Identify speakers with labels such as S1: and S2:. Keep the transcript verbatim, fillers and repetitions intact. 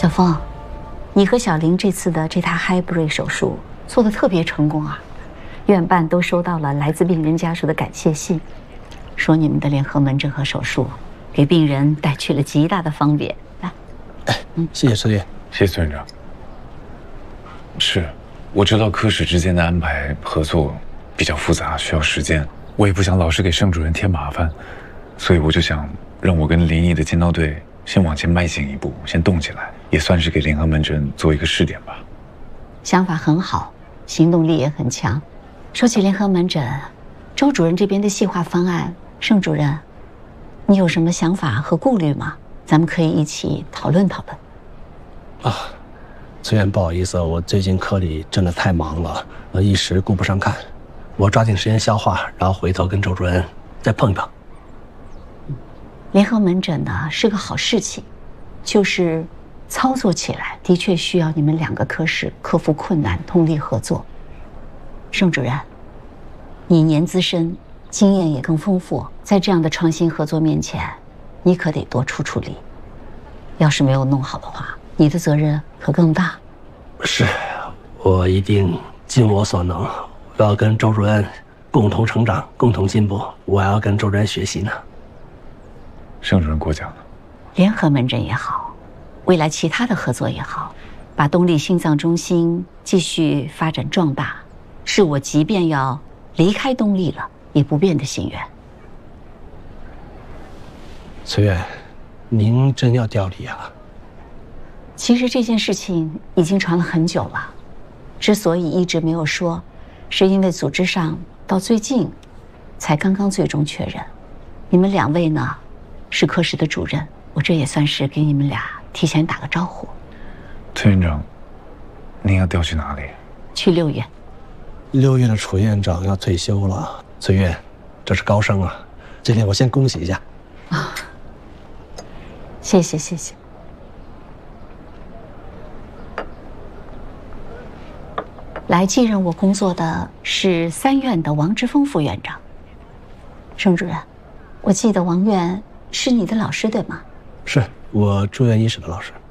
S1: 小凤，你和小林这次的这台 Hybrid 手术做得特别成功啊！院办都收到了来自病人家属的感谢信，说你们的联合门诊和手术给病人带去了极大的方便。来，
S2: 哎，嗯，谢谢崔院，
S3: 谢谢孙院长。是，我知道科室之间的安排合作比较复杂，需要时间，我也不想老是给盛主任添麻烦，所以我就想让我跟临沂的剑刀队先往前迈进一步，先动起来，也算是给联合门诊做一个试点吧。
S1: 想法很好，行动力也很强。说起联合门诊，周主任这边的细化方案，盛主任，你有什么想法和顾虑吗？咱们可以一起讨论讨论。
S2: 啊，崔院，不好意思，我最近科里真的太忙了，我一时顾不上看，我抓紧时间消化，然后回头跟周主任再碰一碰。
S1: 联合门诊呢是个好事情，就是操作起来的确需要你们两个科室克服困难，通力合作。盛主任，你年资深，经验也更丰富，在这样的创新合作面前，你可得多出出力。要是没有弄好的话，你的责任可更大。
S2: 是，我一定尽我所能，我要跟周主任共同成长，共同进步。我还要跟周主任学习呢。
S3: 盛主任过奖了。
S1: 联合门诊也好，未来其他的合作也好，把东丽心脏中心继续发展壮大，是我即便要离开东丽了也不变的心愿。
S2: 崔院，您真要调离啊？
S1: 其实这件事情已经传了很久了，之所以一直没有说，是因为组织上到最近才刚刚最终确认。你们两位呢是科室的主任，我这也算是给你们俩提前打个招呼。
S3: 崔院长，您要调去哪里？
S1: 去六院。
S2: 六院的楚院长要退休了，崔院，这是高升啊！这点我先恭喜一下。
S1: 啊，谢谢谢谢。来继任我工作的是三院的王之峰副院长。盛主任，我记得王院是你的老师对吗？
S2: 是我住院医室的老师。